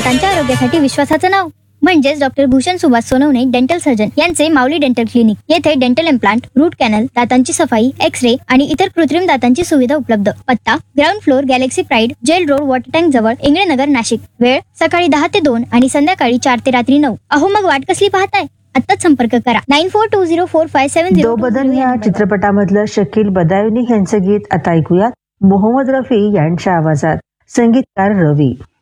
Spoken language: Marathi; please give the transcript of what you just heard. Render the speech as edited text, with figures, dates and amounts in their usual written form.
दातांच्या आरोग्यासाठी विश्वासाचं नाव म्हणजेच doctor Bhushan Subhash Sonawane dental surgeon यांचे माऊली डेंटल क्लिनिक. येथे डेंटल इम्प्लांट, रूट कॅनल, दातांची सफाई, एक्स-रे आणि इतर कृत्रिम दातांची सुविधा उपलब्ध. पत्ता ground floor, Galaxy pride, gel road, water tank जवळ, इंगळेनगर, नाशिक. वेळ सकाळी 10 ते 2 आणि संध्याकाळी 4 ते रात्री 9. अहो मग वाट कसली पाहताय? आत्ताच संपर्क करा 94204570. दो बदन या चित्रपटामधलं शकील बदायुनी यांचं गीत आता ऐकूयात मोहम्मद रफी यांच्या आवाजात. संगीतकार रवी.